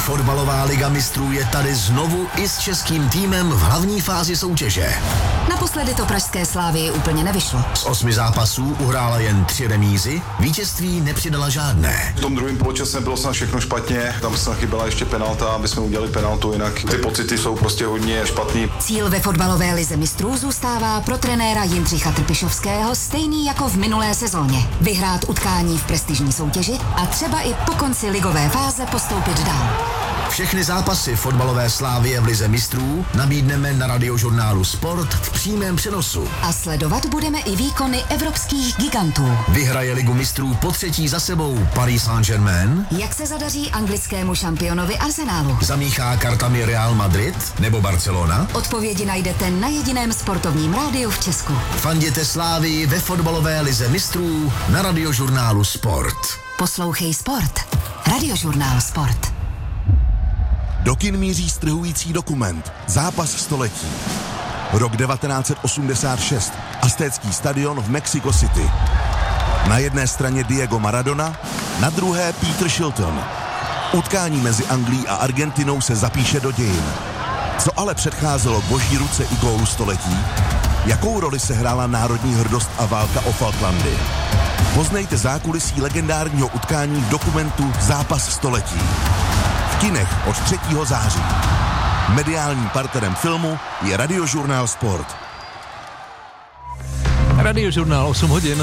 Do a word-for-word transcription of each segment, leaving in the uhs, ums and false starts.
Fotbalová liga mistrů je tady znovu i s českým týmem v hlavní fázi soutěže. Naposledy to pražské Slávii úplně nevyšlo. Z osmi zápasů uhrála jen tři remízy, vítězství nepřidala žádné. V tom druhém poločase bylo snad všechno špatně, tam snad chyběla ještě penalta, aby jsme udělali penaltu, jinak ty pocity jsou prostě hodně špatný. Cíl ve fotbalové lize mistrů zůstává pro trenéra Jindřicha Trpišovského stejný jako v minulé sezóně. Vyhrát utkání v prestižní soutěži a třeba i po konci ligové fáze postoupit dál. Všechny zápasy fotbalové Slávie v lize mistrů nabídneme na Radiožurnálu Sport v přímém přenosu. A sledovat budeme i výkony evropských gigantů. Vyhraje ligu mistrů po třetí za sebou Paris Saint-Germain? Jak se zadaří anglickému šampionovi Arsenalu? Zamíchá kartami Real Madrid nebo Barcelona? Odpovědi najdete na jediném sportovním rádiu v Česku. Fanděte Slávii ve fotbalové lize mistrů na Radiožurnálu Sport. Poslouchej Sport. Radiožurnál Sport. Do kin míří strhující dokument Zápas století. Rok devatenáct set osmdesát šest. Aztécký stadion v Mexico City. Na jedné straně Diego Maradona, na druhé Peter Shilton. Utkání mezi Anglií a Argentinou se zapíše do dějin. Co ale předcházelo boží ruce i gólu století? Jakou roli se hrála národní hrdost a válka o Falklandy? Poznejte zákulisí legendárního utkání v dokumentu Zápas století. V kinech od třetího září. Mediálním partnerem filmu je Radiožurnál Sport. Radiožurnál osm hodin.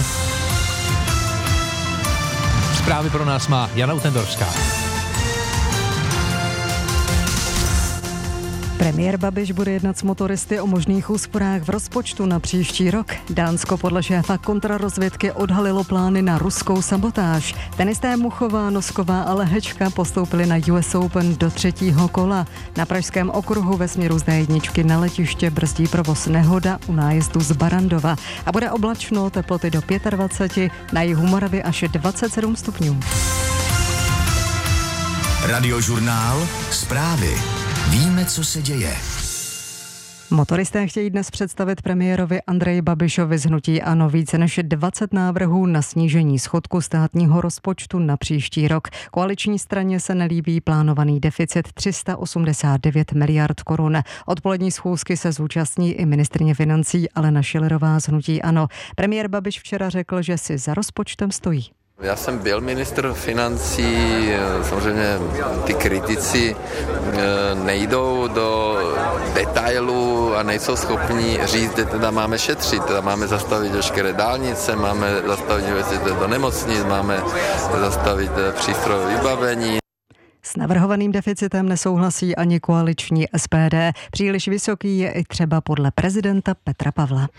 Zprávy pro nás má Jana Utendorská. Premiér Babiš bude jednat s motoristy o možných úsporách v rozpočtu na příští rok. Dánsko podle šéfa kontrarozvědky odhalilo plány na ruskou sabotáž. Tenisté Muchová, Nosková a Lehečka postoupili na U S Open do třetího kola. Na pražském okruhu ve směru z D jedna na letiště brzdí provoz nehoda u nájezdu z Barandova. A bude oblačno, teploty do dvacet pět, na jihu Moravy až dvacet sedm stupňů. Radiožurnál Zprávy. Víme, co se děje. Motoristé chtějí dnes představit premiérovi Andreji Babišovi z hnutí ANO více než dvacet návrhů na snížení schodku státního rozpočtu na příští rok. Koaliční straně se nelíbí plánovaný deficit tři sta osmdesát devět miliard korun. Odpolední schůzky se zúčastní i ministryně financí Alena Schillerová z hnutí ANO. Premiér Babiš včera řekl, že si za rozpočtem stojí. Já jsem byl ministr financí, samozřejmě ty kritici nejdou do detailů a nejsou schopni říct, že teda máme šetřit, teda máme zastavit veškeré dálnice, máme zastavit investice do nemocnic, máme zastavit přístrojové vybavení. S navrhovaným deficitem nesouhlasí ani koaliční S P D. Příliš vysoký je i třeba podle prezidenta Petra Pavla.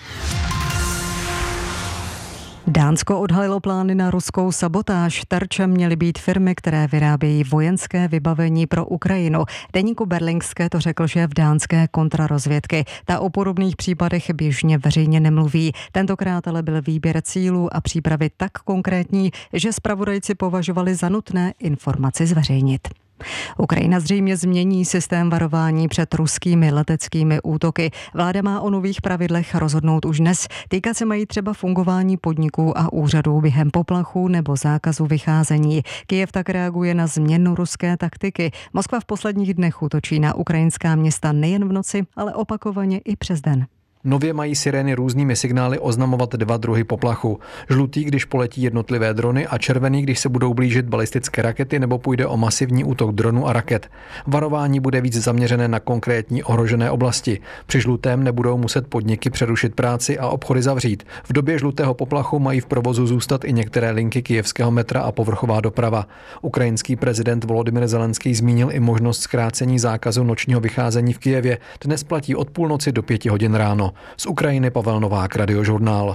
Dánsko odhalilo plány na ruskou sabotáž. Terčem měly být firmy, které vyrábějí vojenské vybavení pro Ukrajinu. Deníku Berlingské to řekl šéf dánské kontrarozvědky. Ta o podobných případech běžně veřejně nemluví. Tentokrát ale byl výběr cílů a přípravy tak konkrétní, že zpravodajci považovali za nutné informaci zveřejnit. Ukrajina zřejmě změní systém varování před ruskými leteckými útoky. Vláda má o nových pravidlech rozhodnout už dnes. Týkat se mají třeba fungování podniků a úřadů během poplachu nebo zákazu vycházení. Kyjev tak reaguje na změnu ruské taktiky. Moskva v posledních dnech útočí na ukrajinská města nejen v noci, ale opakovaně i přes den. Nově mají sirény různými signály oznamovat dva druhy poplachu. Žlutý, když poletí jednotlivé drony, a červený, když se budou blížit balistické rakety nebo půjde o masivní útok dronů a raket. Varování bude víc zaměřené na konkrétní ohrožené oblasti. Při žlutém nebudou muset podniky přerušit práci a obchody zavřít. V době žlutého poplachu mají v provozu zůstat i některé linky kyjevského metra a povrchová doprava. Ukrajinský prezident Volodymyr Zelenský zmínil i možnost zkrácení zákazu nočního vycházení v Kyjevě. Dnes platí od půlnoci do pěti hodin ráno. Z Ukrajiny Pavel Novák, Radiožurnál.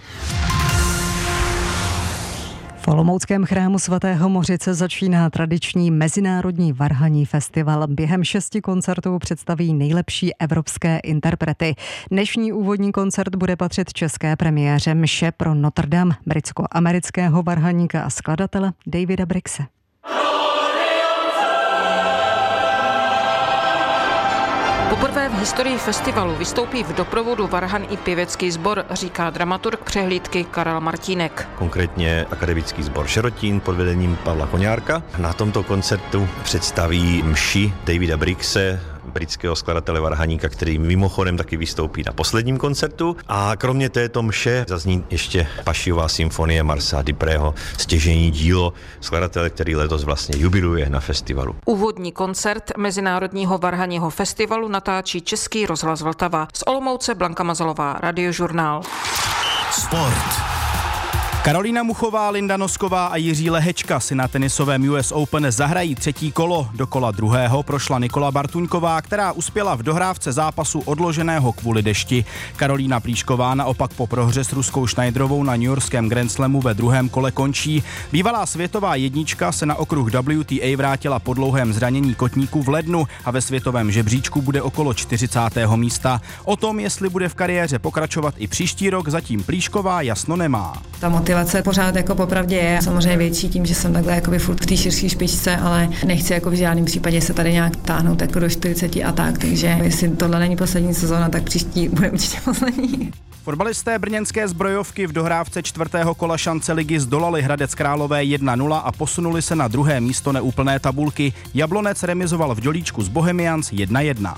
V olomouckém chrámu svatého Mořice začíná tradiční mezinárodní varhaní festival. Během šesti koncertů představí nejlepší evropské interprety. Dnešní úvodní koncert bude patřit české premiéře Mše pro Notre Dame britsko-amerického varhaníka a skladatele Davida Brixe. Poprvé v historii festivalu vystoupí v doprovodu varhan i pěvecký sbor, říká dramaturg přehlídky Karel Martínek. Konkrétně akademický sbor Šerotín pod vedením Pavla Koňárka. Na tomto koncertu představí mši Davida Briggse, britského skladatele varhaníka, který mimochodem taky vystoupí na posledním koncertu. A kromě této mše zazní ještě Pašiová symfonie Marsa Dupreho, stěžejní dílo skladatele, který letos vlastně jubiluje na festivalu. Úvodní koncert Mezinárodního varhaního festivalu natáčí Český rozhlas Vltava. Z Olomouce Blanka Mazalová, Radiožurnál. Sport. Karolína Muchová, Linda Nosková a Jiří Lehečka si na tenisovém U S Open zahrají třetí kolo. Do kola druhého prošla Nikola Bartuňková, která uspěla v dohrávce zápasu odloženého kvůli dešti. Karolína Plíšková naopak po prohře s ruskou Schneiderovou na newyorském Grand Slamu ve druhém kole končí. Bývalá světová jednička se na okruh W T A vrátila po dlouhém zranění kotníku v lednu a ve světovém žebříčku bude okolo čtyřicátého místa. O tom, jestli bude v kariéře pokračovat i příští rok, zatím Plíšková jasno nemá. Ta motivace pořád jako popravdě je samozřejmě větší tím, že jsem takhle jakoby furt v té širší špičce, ale nechci jako v žádném případě se tady nějak táhnout jako do čtyřicet a tak, takže jestli tohle není poslední sezóna, tak příští bude určitě poslední. Fotbalisté brněnské zbrojovky v dohrávce čtvrtého kola šance ligy zdolali Hradec Králové jedna nula a posunuli se na druhé místo neúplné tabulky. Jablonec remizoval v Dělíčku s Bohemians jedna jedna.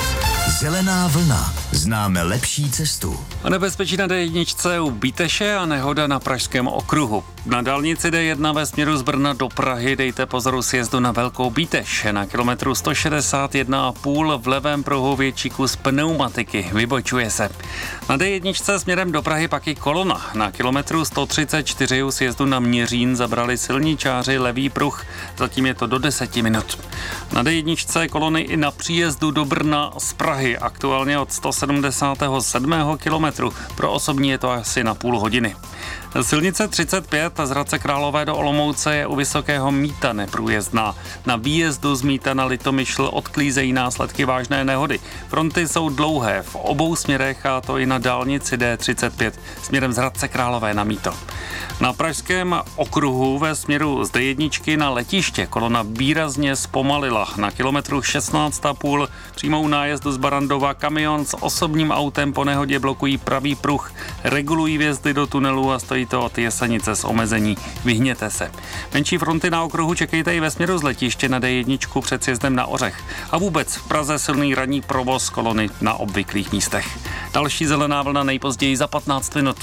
Zelená vlna. Známe lepší cestu. A nebezpečí na D jedna u Bíteše a nehoda na pražském okruhu. Na dálnici D jedna ve směru z Brna do Prahy dejte pozor u sjezdu na Velkou Bíteš. Na kilometru sto šedesát jedna celá pět v levém pruhu větší kus pneumatiky. Vybočuje se. Na D jedna směrem do Prahy pak i kolona. Na kilometru sto třicet čtyři u sjezdu na Měřín zabrali silničáři levý pruh. Zatím je to do deseti minut. Na D jedna kolony i na příjezdu do Brna z Prahy. Aktuálně od sto sedmdesátého sedmého kilometru. Pro osobní je to asi na půl hodiny. Silnice třicet pět z Hradce Králové do Olomouce je u Vysokého Mýta neprůjezdná. Na výjezdu z Mýta na Litomyšl odklízejí následky vážné nehody. Fronty jsou dlouhé v obou směrech, a to i na dálnici D třicet pět směrem z Hradce Králové na Mýto. Na pražském okruhu ve směru z D jedna na letiště kolona výrazně zpomalila. Na kilometru šestnáct a půl přímou nájezdu z Barandova kamion s osobním autem po nehodě blokují pravý pruh, regulují vjezdy do tunelu a stojí to od Jesenice z omezení. Vyhněte se. Menší fronty na okruhu čekejte i ve směru z letiště na D jedna před sjezdem na Ořech. A vůbec v Praze silný ranní provoz kolony na obvyklých místech. Další zelená vlna nejpozději za patnáct minut.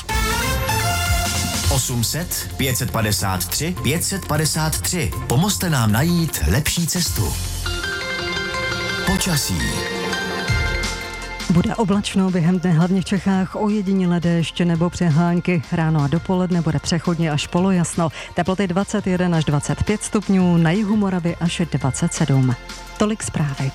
osm set pět set padesát tři pět set padesát tři. Pomozte nám najít lepší cestu. Počasí. Bude oblačno během dne, hlavně v Čechách ojedinělé déšť nebo přehánky. Ráno a dopoledne bude přechodně až polojasno. Teploty dvacet jedna až dvacet pět stupňů, na jihu Moravy až dvacet sedm. Tolik zprávy.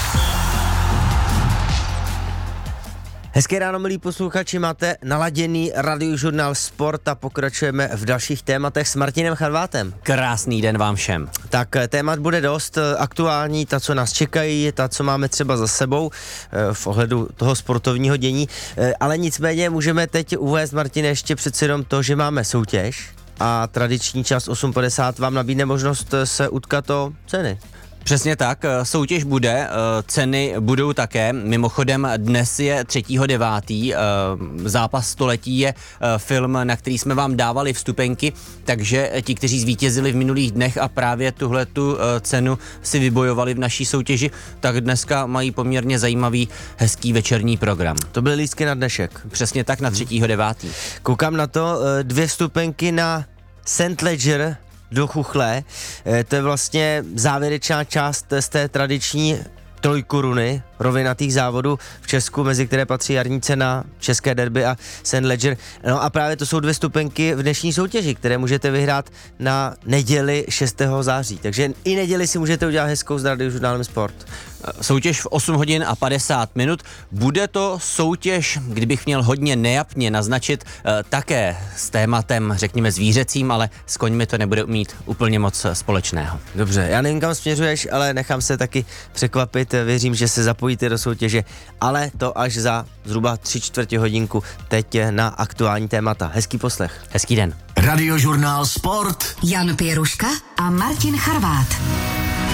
Hezké ráno, milí posluchači, máte naladěný Radiožurnál Sport a pokračujeme v dalších tématech s Martinem Charvátem. Krásný den vám všem. Tak témat bude dost aktuální, ta, co nás čekají, ta, co máme třeba za sebou v ohledu toho sportovního dění, ale nicméně můžeme teď uvést, Martine, ještě přeci jenom to, že máme soutěž a tradiční čas osm padesát vám nabídne možnost se utkat o ceny. Přesně tak, soutěž bude, ceny budou také. Mimochodem dnes je třetího devátého zápas století je film, na který jsme vám dávali vstupenky, takže ti, kteří zvítězili v minulých dnech a právě tuhle tu cenu si vybojovali v naší soutěži, tak dneska mají poměrně zajímavý, hezký večerní program. To byly lístky na dnešek. Přesně tak, na třetího devátého Koukám na to, dvě vstupenky na Saint Leger do Chuchle, to je vlastně závěrečná část z té tradiční trojkoruny rovinatých závodů v Česku, mezi které patří jarní cena, české derby a Saint Leger. No a právě to jsou dvě stupenky v dnešní soutěži, které můžete vyhrát na neděli šestého září. Takže i neděli si můžete udělat hezkou s Radiožurnálem Sport. Soutěž v osm hodin a padesát minut. Bude to soutěž, kdybych měl hodně nejapně naznačit, také s tématem, řekněme, zvířecím, ale s koňmi to nebude mít úplně moc společného. Dobře, já nevím, kam směřuješ, ale nechám se taky překvapit. Věřím, že se zapojíte do soutěže, ale to až za zhruba tři čtvrtě hodinku teď na aktuální témata. Hezký poslech. Hezký den. Radiožurnál Sport. Jan Pěruška a Martin Charvát.